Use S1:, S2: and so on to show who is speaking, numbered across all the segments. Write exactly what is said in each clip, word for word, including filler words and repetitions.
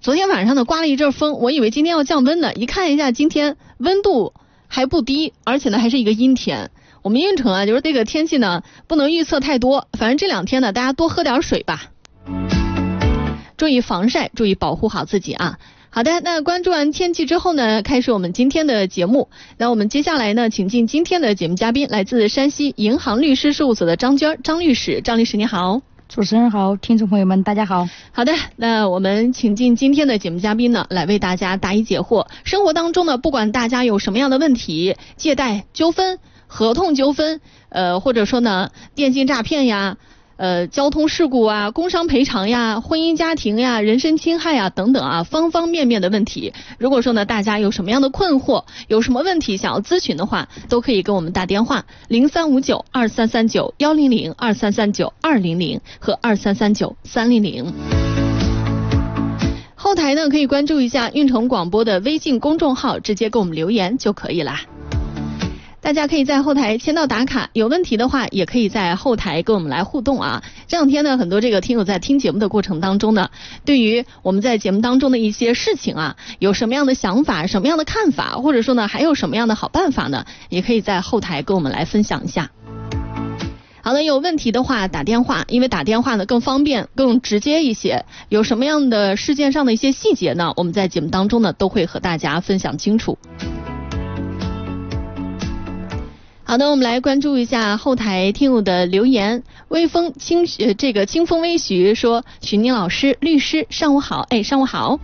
S1: 昨天晚上呢刮了一阵风，我以为今天要降温呢，一看一下今天温度还不低，而且呢还是一个阴天。我们运城啊，就是这个天气呢不能预测太多，反正这两天呢大家多喝点水吧，注意防晒，注意保护好自己啊。好的，那关注完天气之后呢，开始我们今天的节目。那我们接下来呢，请进今天的节目嘉宾，来自山西银行律师事务所的张娟张律师。张律师你好。
S2: 主持人好，听众朋友们大家好。
S1: 好的，那我们请进今天的节目嘉宾呢，来为大家答疑解惑。生活当中呢，不管大家有什么样的问题，借贷纠纷、合同纠纷，呃，或者说呢电信诈骗呀，呃，交通事故啊，工伤赔偿呀，婚姻家庭呀，人身侵害呀等等啊，方方面面的问题。如果说呢，大家有什么样的困惑，有什么问题想要咨询的话，都可以跟我们打电话零三五九二三三九幺零零二三三九二零零和二三三九三零零。后台呢可以关注一下运城广播的微信公众号，直接给我们留言就可以啦。大家可以在后台签到打卡，有问题的话也可以在后台跟我们来互动啊。这两天呢，很多这个听友在听节目的过程当中呢，对于我们在节目当中的一些事情啊，有什么样的想法，什么样的看法，或者说呢还有什么样的好办法呢，也可以在后台跟我们来分享一下。好的，有问题的话打电话，因为打电话呢更方便更直接一些，有什么样的事件上的一些细节呢，我们在节目当中呢都会和大家分享清楚。好的，我们来关注一下后台听友的留言。微风轻呃这个清风微徐说，许宁老师律师上午好。哎，上午好。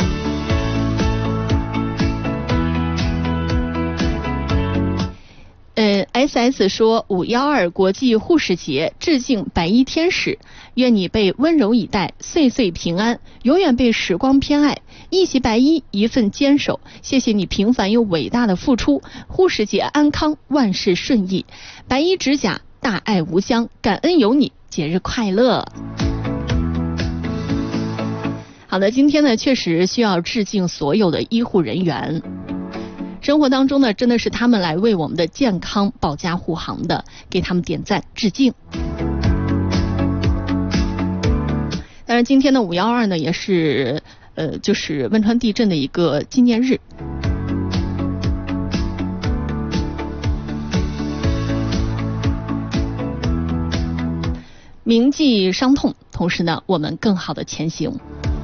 S1: 呃 S S 说，五一二国际护士节，致敬白衣天使，愿你被温柔以待，岁岁平安，永远被时光偏爱，一袭白衣，一份坚守，谢谢你平凡又伟大的付出，护士节安康，万事顺意，白衣指甲，大爱无疆，感恩有你，节日快乐。好的，今天呢确实需要致敬所有的医护人员，生活当中呢真的是他们来为我们的健康保驾护航的，给他们点赞致敬。当然今天的五幺二呢也是呃就是汶川地震的一个纪念日。铭记伤痛，同时呢我们更好的前行。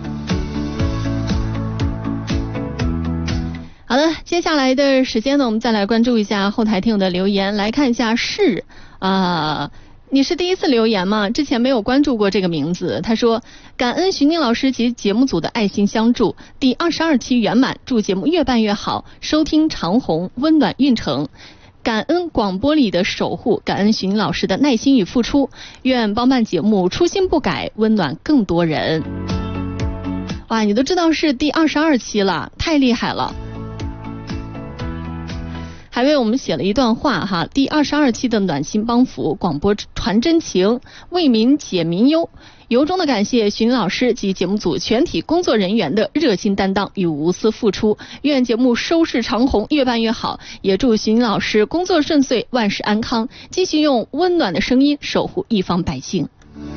S1: 好的，接下来的时间呢，我们再来关注一下后台听友的留言，来看一下是啊、呃，你是第一次留言吗？之前没有关注过这个名字。他说，感恩徐宁老师及节目组的爱心相助，第二十二期圆满，祝节目越办越好，收听长虹，温暖运城。感恩广播里的守护，感恩徐宁老师的耐心与付出，愿帮办节目初心不改，温暖更多人。哇，你都知道是第二十二期了，太厉害了。还为我们写了一段话哈，第二十二期的暖心帮扶，广播传真情，为民解民忧，由衷的感谢徐宁老师及节目组全体工作人员的热心担当与无私付出，愿节目收视长虹，越办越好，也祝徐宁老师工作顺遂，万事安康，继续用温暖的声音守护一方百姓。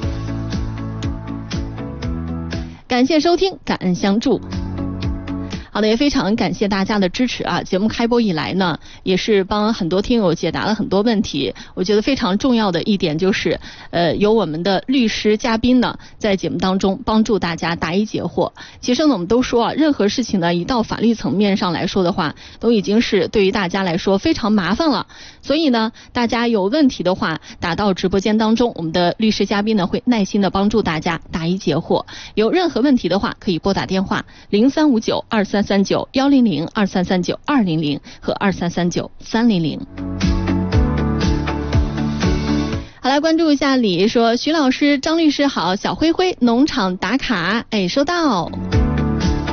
S1: 感谢收听，感恩相助。好的，也非常感谢大家的支持啊！节目开播以来呢，也是帮很多听友解答了很多问题。我觉得非常重要的一点就是，呃，有我们的律师嘉宾呢，在节目当中帮助大家答疑解惑。其实呢，我们都说啊，任何事情呢，一到法律层面上来说的话，都已经是对于大家来说非常麻烦了。所以呢，大家有问题的话，打到直播间当中，我们的律师嘉宾呢，会耐心的帮助大家答疑解惑。有任何问题的话，可以拨打电话零三五九二三三九幺零零二三三九二零零和二三三九三零零。好，来关注一下李说，徐老师张律师好，小灰灰农场打卡，哎，收到。